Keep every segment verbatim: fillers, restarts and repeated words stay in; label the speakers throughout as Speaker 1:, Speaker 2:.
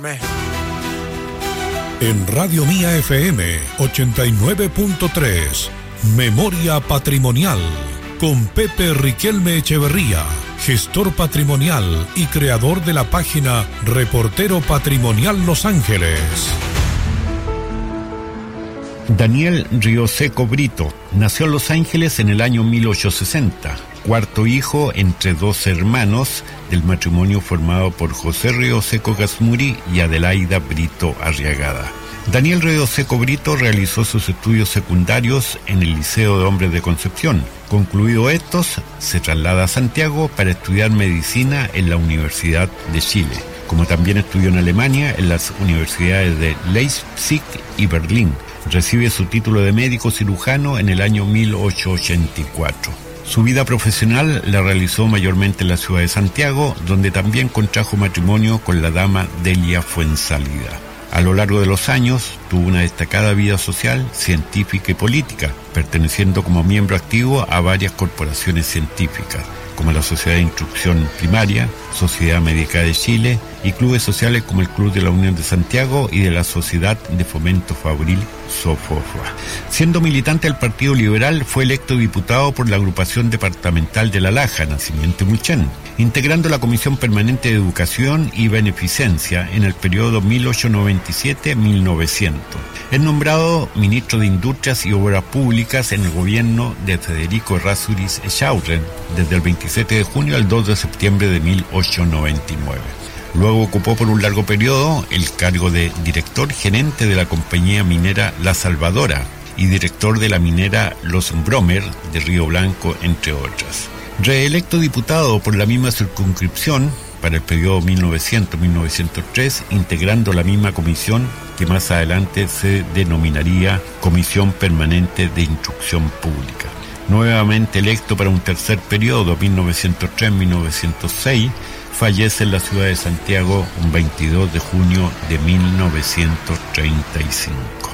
Speaker 1: En Radio Mía F M ochenta y nueve punto tres, Memoria Patrimonial, con Pepe Riquelme Echeverría, gestor patrimonial y creador de la página Reportero Patrimonial Los Ángeles.
Speaker 2: Daniel Rioseco Brito nació en Los Ángeles en el año mil ochocientos sesenta, cuarto hijo entre dos hermanos del matrimonio formado por José Rioseco Gasmuri y Adelaida Brito Arriagada. Daniel Rioseco Brito realizó sus estudios secundarios en el Liceo de Hombres de Concepción. Concluido estos, se traslada a Santiago para estudiar medicina en la Universidad de Chile, como también estudió en Alemania en las universidades de Leipzig y Berlín. Recibe su título de médico cirujano en el año mil ochocientos ochenta y cuatro. Su vida profesional la realizó mayormente en la ciudad de Santiago, donde también contrajo matrimonio con la dama Delia Fuenzalida. A lo largo de los años, tuvo una destacada vida social, científica y política, perteneciendo como miembro activo a varias corporaciones científicas, como la Sociedad de Instrucción Primaria, Sociedad Médica de Chile y clubes sociales como el Club de la Unión de Santiago y de la Sociedad de Fomento Fabril Sofofa. Siendo militante del Partido Liberal, fue electo diputado por la agrupación departamental de La Laja, Nacimiento Mulchen, integrando la Comisión Permanente de Educación y Beneficencia en el periodo mil ochocientos noventa y siete a mil novecientos. Es nombrado ministro de Industrias y Obras Públicas en el gobierno de Federico Errázuriz Echaurren desde el veintisiete de junio al dos de septiembre de mil ochocientos noventa y nueve. Luego ocupó por un largo periodo el cargo de director gerente de la compañía minera La Salvadora y director de la minera Los Bromer de Río Blanco, entre otras. Reelecto diputado por la misma circunscripción para el periodo mil novecientos a mil novecientos tres, integrando la misma comisión que más adelante se denominaría Comisión Permanente de Instrucción Pública. Nuevamente electo para un tercer periodo, mil novecientos tres a mil novecientos seis, fallece en la ciudad de Santiago un veintidós de junio de mil novecientos treinta y cinco.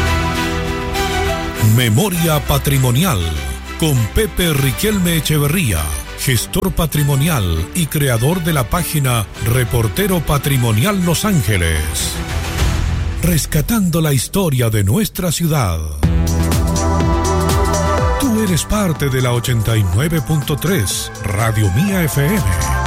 Speaker 1: Memoria Patrimonial, con Pepe Riquelme Echeverría, gestor patrimonial y creador de la página Reportero Patrimonial Los Ángeles. Rescatando la historia de nuestra ciudad. Tú eres parte de la ochenta y nueve punto tres, Radio Mía F M.